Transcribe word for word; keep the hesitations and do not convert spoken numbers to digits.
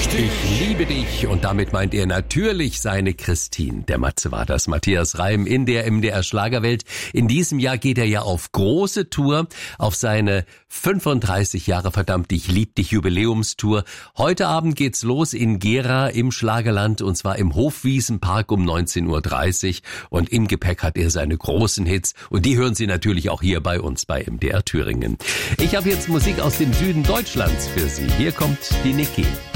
Ich liebe dich. Und damit meint er natürlich seine Christine. Der Matze war das, Matthias Reim in der M D R Schlagerwelt. In diesem Jahr geht er ja auf große Tour, auf seine fünfunddreißig Jahre verdammt ich lieb dich Jubiläumstour. Heute Abend geht's los in Gera im Schlagerland und zwar im Hofwiesenpark um neunzehn Uhr dreißig. Und im Gepäck hat er seine großen Hits und die hören Sie natürlich auch hier bei uns bei M D R Thüringen. Ich habe jetzt Musik aus dem Süden Deutschlands für Sie. Hier kommt die Niki.